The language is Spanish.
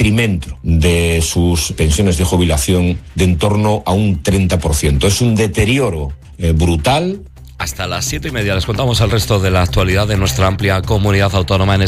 detrimento de sus pensiones de jubilación de en torno a un 30%. Es un deterioro brutal. Hasta las 7:30 les contamos el resto de la actualidad de nuestra amplia comunidad autónoma en